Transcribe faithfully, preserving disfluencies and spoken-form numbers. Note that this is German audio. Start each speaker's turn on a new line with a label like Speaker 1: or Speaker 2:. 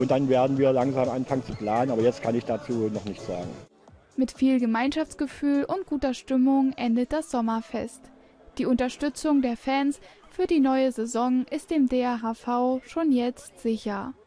Speaker 1: Und dann werden wir langsam anfangen zu planen, aber jetzt kann ich dazu noch nichts sagen.
Speaker 2: Mit viel Gemeinschaftsgefühl und guter Stimmung endet das Sommerfest. Die Unterstützung der Fans für die neue Saison ist dem D R H V schon jetzt sicher.